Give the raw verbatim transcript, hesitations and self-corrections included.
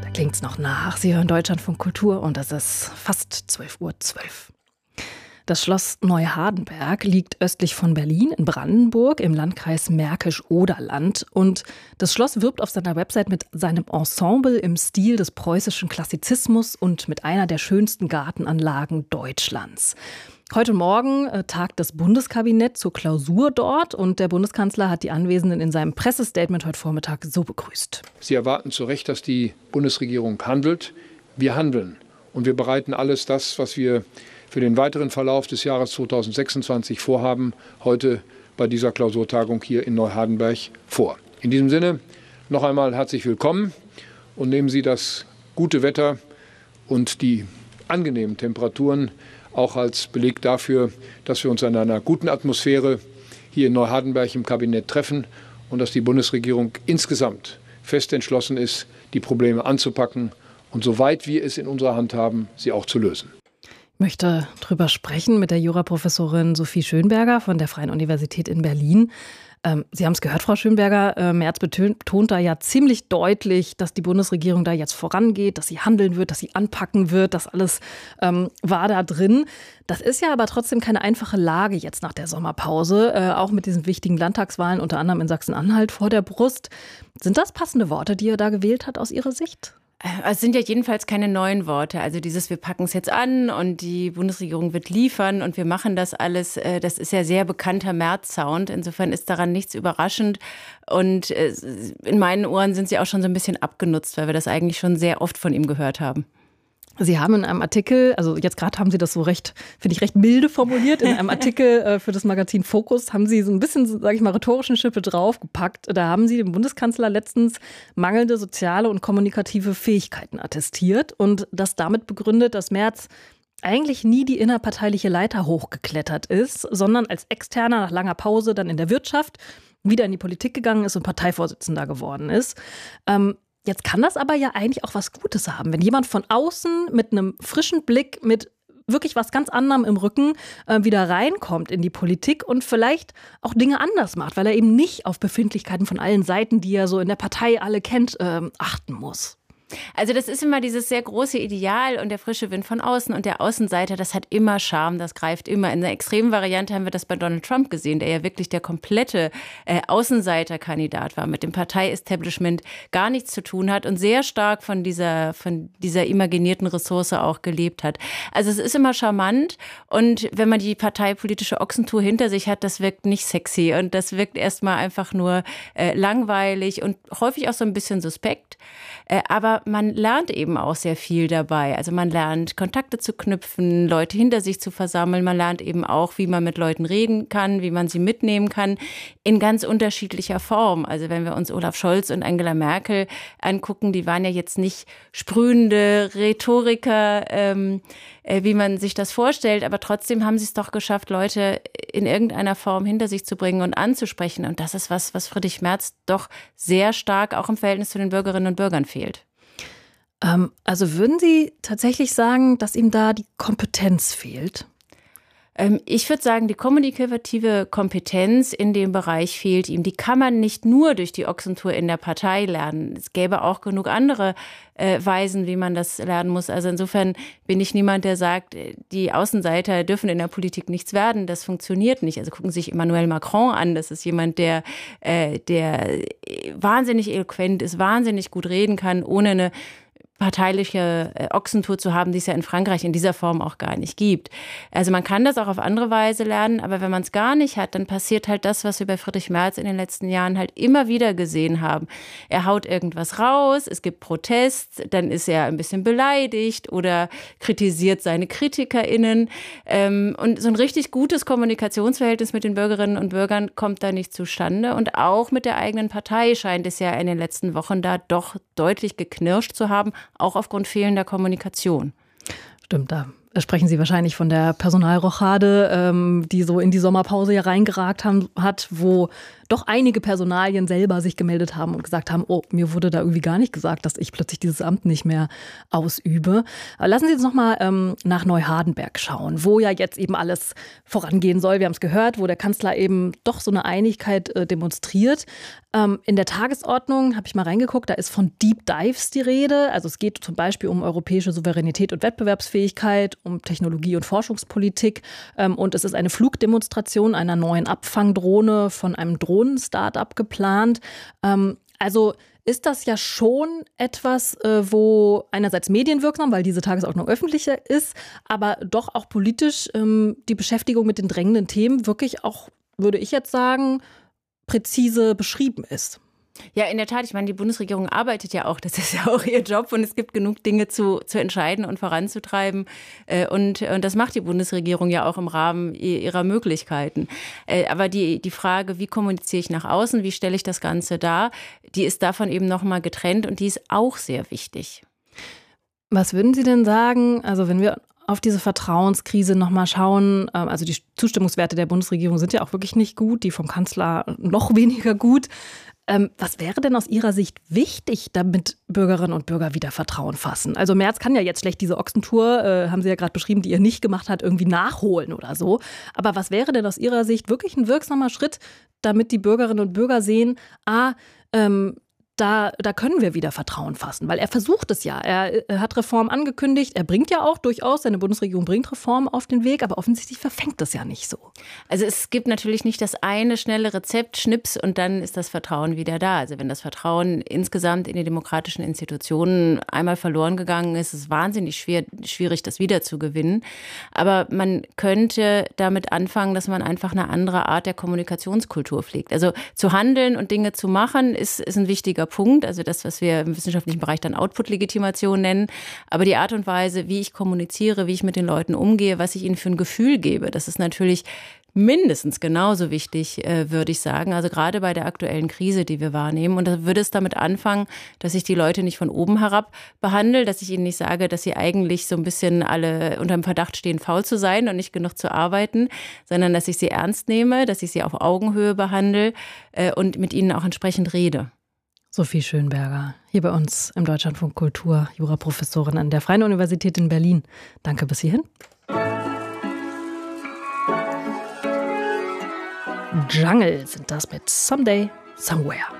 klingt's noch nach. Sie hören Deutschlandfunk Kultur und es ist fast zwölf Uhr zwölf. Das Schloss Neuhardenberg liegt östlich von Berlin in Brandenburg im Landkreis Märkisch-Oderland. Und das Schloss wirbt auf seiner Website mit seinem Ensemble im Stil des preußischen Klassizismus und mit einer der schönsten Gartenanlagen Deutschlands. Heute Morgen äh, tagt das Bundeskabinett zur Klausur dort und der Bundeskanzler hat die Anwesenden in seinem Pressestatement heute Vormittag so begrüßt. Sie erwarten zu Recht, dass die Bundesregierung handelt. Wir handeln und wir bereiten alles das, was wir für den weiteren Verlauf des Jahres zweitausendsechsundzwanzig vorhaben, heute bei dieser Klausurtagung hier in Neuhardenberg vor. In diesem Sinne noch einmal herzlich willkommen und nehmen Sie das gute Wetter und die angenehmen Temperaturen auch als Beleg dafür, dass wir uns in einer guten Atmosphäre hier in Neuhardenberg im Kabinett treffen und dass die Bundesregierung insgesamt fest entschlossen ist, die Probleme anzupacken und soweit wir es in unserer Hand haben, sie auch zu lösen. Ich möchte darüber sprechen mit der Juraprofessorin Sophie Schönberger von der Freien Universität in Berlin. Ähm, Sie haben es gehört, Frau Schönberger, äh, Merz betont da ja ziemlich deutlich, dass die Bundesregierung da jetzt vorangeht, dass sie handeln wird, dass sie anpacken wird, das alles ähm, war da drin. Das ist ja aber trotzdem keine einfache Lage jetzt nach der Sommerpause, äh, auch mit diesen wichtigen Landtagswahlen, unter anderem in Sachsen-Anhalt vor der Brust. Sind das passende Worte, die er da gewählt hat aus Ihrer Sicht? Es sind ja jedenfalls keine neuen Worte. Also dieses, wir packen es jetzt an und die Bundesregierung wird liefern und wir machen das alles, das ist ja sehr bekannter Merz-Sound. Insofern ist daran nichts überraschend. Und in meinen Ohren sind sie auch schon so ein bisschen abgenutzt, weil wir das eigentlich schon sehr oft von ihm gehört haben. Sie haben in einem Artikel, also jetzt gerade haben Sie das so recht, finde ich, recht milde formuliert, in einem Artikel äh, für das Magazin Focus haben Sie so ein bisschen, sage ich mal, rhetorischen Schippe draufgepackt. Da haben Sie dem Bundeskanzler letztens mangelnde soziale und kommunikative Fähigkeiten attestiert und das damit begründet, dass Merz eigentlich nie die innerparteiliche Leiter hochgeklettert ist, sondern als Externer nach langer Pause dann in der Wirtschaft wieder in die Politik gegangen ist und Parteivorsitzender geworden ist. Ähm, Jetzt kann das aber ja eigentlich auch was Gutes haben, wenn jemand von außen mit einem frischen Blick, mit wirklich was ganz anderem im Rücken äh, wieder reinkommt in die Politik und vielleicht auch Dinge anders macht, weil er eben nicht auf Befindlichkeiten von allen Seiten, die er so in der Partei alle kennt, äh, achten muss. Also das ist immer dieses sehr große Ideal und der frische Wind von außen und der Außenseiter, das hat immer Charme, das greift immer. In der extremen Variante haben wir das bei Donald Trump gesehen, der ja wirklich der komplette äh, Außenseiterkandidat war, mit dem Partei-Establishment gar nichts zu tun hat und sehr stark von dieser, von dieser imaginierten Ressource auch gelebt hat. Also es ist immer charmant und wenn man die parteipolitische Ochsentour hinter sich hat, das wirkt nicht sexy und das wirkt erstmal einfach nur äh, langweilig und häufig auch so ein bisschen suspekt. Äh, aber man lernt eben auch sehr viel dabei. Also man lernt, Kontakte zu knüpfen, Leute hinter sich zu versammeln. Man lernt eben auch, wie man mit Leuten reden kann, wie man sie mitnehmen kann, in ganz unterschiedlicher Form. Also wenn wir uns Olaf Scholz und Angela Merkel angucken, die waren ja jetzt nicht sprühende Rhetoriker, ähm, äh, wie man sich das vorstellt, aber trotzdem haben sie es doch geschafft, Leute in irgendeiner Form hinter sich zu bringen und anzusprechen. Und das ist was, was Friedrich Merz doch sehr stark auch im Verhältnis zu den Bürgerinnen und Bürgern fehlt. Also würden Sie tatsächlich sagen, dass ihm da die Kompetenz fehlt? Ich würde sagen, die kommunikative Kompetenz in dem Bereich fehlt ihm. Die kann man nicht nur durch die Ochsentour in der Partei lernen. Es gäbe auch genug andere äh, Weisen, wie man das lernen muss. Also insofern bin ich niemand, der sagt, die Außenseiter dürfen in der Politik nichts werden. Das funktioniert nicht. Also gucken Sie sich Emmanuel Macron an. Das ist jemand, der, äh, der wahnsinnig eloquent ist, wahnsinnig gut reden kann, ohne eine parteiliche Ochsentour zu haben, die es ja in Frankreich in dieser Form auch gar nicht gibt. Also man kann das auch auf andere Weise lernen, aber wenn man es gar nicht hat, dann passiert halt das, was wir bei Friedrich Merz in den letzten Jahren halt immer wieder gesehen haben. Er haut irgendwas raus, es gibt Protest, dann ist er ein bisschen beleidigt oder kritisiert seine KritikerInnen. Und so ein richtig gutes Kommunikationsverhältnis mit den Bürgerinnen und Bürgern kommt da nicht zustande. Und auch mit der eigenen Partei scheint es ja in den letzten Wochen da doch deutlich geknirscht zu haben, auch aufgrund fehlender Kommunikation. Stimmt, da sprechen Sie wahrscheinlich von der Personalrochade, ähm, die so in die Sommerpause ja reingeragt haben, hat, wo doch einige Personalien selber sich gemeldet haben und gesagt haben, oh, mir wurde da irgendwie gar nicht gesagt, dass ich plötzlich dieses Amt nicht mehr ausübe. Aber lassen Sie uns noch mal ähm, nach Neuhardenberg schauen, wo ja jetzt eben alles vorangehen soll. Wir haben es gehört, wo der Kanzler eben doch so eine Einigkeit äh, demonstriert. Ähm, in der Tagesordnung habe ich mal reingeguckt, da ist von Deep Dives die Rede. Also es geht zum Beispiel um europäische Souveränität und Wettbewerbsfähigkeit, um Technologie- und Forschungspolitik. Ähm, und es ist eine Flugdemonstration einer neuen Abfangdrohne von einem Drohnen-Startup geplant. Ähm, also ist das ja schon etwas, äh, wo einerseits medienwirksam, weil diese Tagesordnung öffentlicher ist, aber doch auch politisch ähm, die Beschäftigung mit den drängenden Themen wirklich auch, würde ich jetzt sagen, präzise beschrieben ist. Ja, in der Tat. Ich meine, die Bundesregierung arbeitet ja auch. Das ist ja auch ihr Job und es gibt genug Dinge zu, zu entscheiden und voranzutreiben. Und, und das macht die Bundesregierung ja auch im Rahmen ihrer Möglichkeiten. Aber die, die Frage, wie kommuniziere ich nach außen, wie stelle ich das Ganze dar, die ist davon eben nochmal getrennt und die ist auch sehr wichtig. Was würden Sie denn sagen, also wenn wir auf diese Vertrauenskrise nochmal schauen, also die Zustimmungswerte der Bundesregierung sind ja auch wirklich nicht gut, die vom Kanzler noch weniger gut. Was wäre denn aus Ihrer Sicht wichtig, damit Bürgerinnen und Bürger wieder Vertrauen fassen? Also Merz kann ja jetzt schlecht diese Ochsentour, äh, haben Sie ja gerade beschrieben, die er nicht gemacht hat, irgendwie nachholen oder so. Aber was wäre denn aus Ihrer Sicht wirklich ein wirksamer Schritt, damit die Bürgerinnen und Bürger sehen, ah, ähm, Da, da können wir wieder Vertrauen fassen, weil er versucht es ja. Er, er hat Reformen angekündigt, er bringt ja auch durchaus, seine Bundesregierung bringt Reformen auf den Weg, aber offensichtlich verfängt das ja nicht so. Also es gibt natürlich nicht das eine schnelle Rezept, Schnips und dann ist das Vertrauen wieder da. Also wenn das Vertrauen insgesamt in die demokratischen Institutionen einmal verloren gegangen ist, ist es wahnsinnig schwer, schwierig, das wiederzugewinnen. Aber man könnte damit anfangen, dass man einfach eine andere Art der Kommunikationskultur pflegt. Also zu handeln und Dinge zu machen, ist, ist ein wichtiger Punkt, also das, was wir im wissenschaftlichen Bereich dann Output-Legitimation nennen. Aber die Art und Weise, wie ich kommuniziere, wie ich mit den Leuten umgehe, was ich ihnen für ein Gefühl gebe, das ist natürlich mindestens genauso wichtig, äh, würde ich sagen. Also gerade bei der aktuellen Krise, die wir wahrnehmen. Und da würde es damit anfangen, dass ich die Leute nicht von oben herab behandle, dass ich ihnen nicht sage, dass sie eigentlich so ein bisschen alle unter dem Verdacht stehen, faul zu sein und nicht genug zu arbeiten, sondern dass ich sie ernst nehme, dass ich sie auf Augenhöhe behandle äh, und mit ihnen auch entsprechend rede. Sophie Schönberger, hier bei uns im Deutschlandfunk Kultur, Juraprofessorin an der Freien Universität in Berlin. Danke bis hierhin. Jungle sind das mit Someday, Somewhere.